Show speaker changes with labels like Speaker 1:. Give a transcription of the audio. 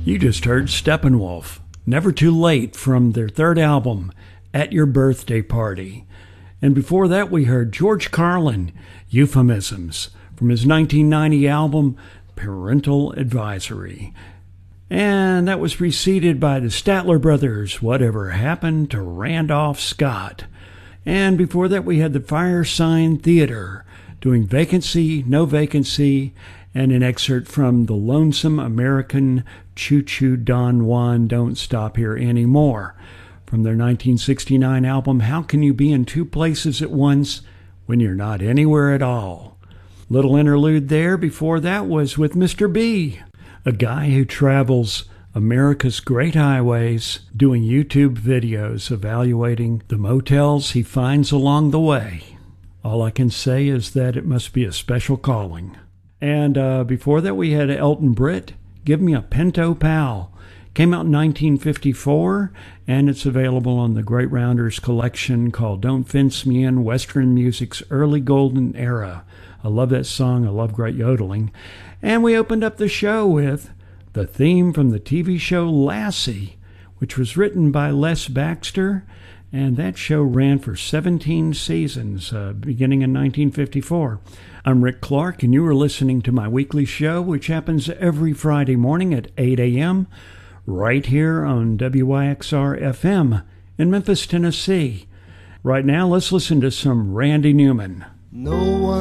Speaker 1: You just heard Steppenwolf, Never Too Late, from their third album, At Your Birthday Party. And before that we heard George Carlin, Euphemisms, from his 1990 album, Parental Advisory. And that was preceded by the Statler Brothers, Whatever Happened to Randolph Scott. And before that we had the Firesign Theater, doing Vacancy, No Vacancy, and an excerpt from The Lonesome American Choo-Choo Don Juan Don't Stop Here Anymore, from their 1969 album, How Can You Be in Two Places at Once When You're Not Anywhere at All? Little interlude there before that was with Mr. B, a guy who travels America's great highways, doing YouTube videos evaluating the motels he finds along the way. All I can say is that it must be a special calling. And before that we had Elton Britt, Give Me a Pinto Pal. Came out in 1954, and it's available on the Great Rounders collection called Don't Fence Me In, Western Music's Early Golden Era. I love that song. I love great yodeling. And we opened up the show with the theme from the TV show Lassie, which was written by Les Baxter, and that show ran for 17 seasons, beginning in 1954. I'm Rick Clark, and you are listening to my weekly show, which happens every Friday morning at 8 a.m., right here on WYXR-FM in Memphis, Tennessee. Right now, let's listen to some Randy Newman.
Speaker 2: No one